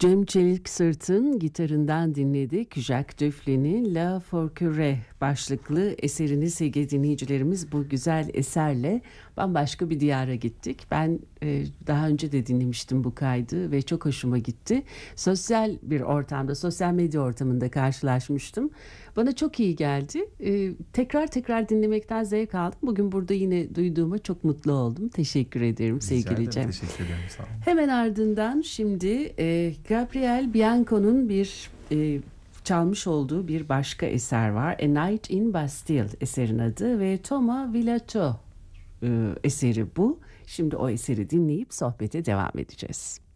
Cem Çelik-Sırt'ın gitarından dinledik. Jacques Dufles'nin La Forêt başlıklı eserini sevgili dinleyicilerimiz, bu güzel eserle bambaşka bir diyara gittik. Ben daha önce de dinlemiştim bu kaydı ve çok hoşuma gitti. Sosyal bir ortamda, sosyal medya ortamında karşılaşmıştım. Bana çok iyi geldi. Tekrar dinlemekten zevk aldım. Bugün burada yine duyduğuma çok mutlu oldum. Teşekkür ederim sevgili Cem. Teşekkür ederim, sağ olun. Hemen ardından şimdi Gabriel Bianco'nun bir çalmış olduğu bir başka eser var. A Night in Bastille eserin adı ve Thomas Villateau eseri bu. Şimdi o eseri dinleyip sohbete devam edeceğiz.